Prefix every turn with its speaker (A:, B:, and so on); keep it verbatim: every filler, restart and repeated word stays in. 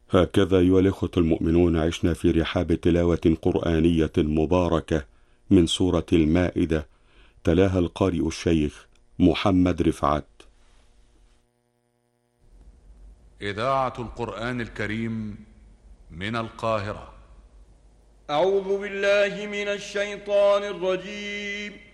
A: هكذا أيها الإخوة المؤمنون عشنا في رحاب تلاوة قرآنية مباركة من سورة المائدة، تلاها القارئ الشيخ محمد رفعت.
B: إذاعة القرآن الكريم من القاهرة.
C: أعوذ بالله من الشيطان الرجيم.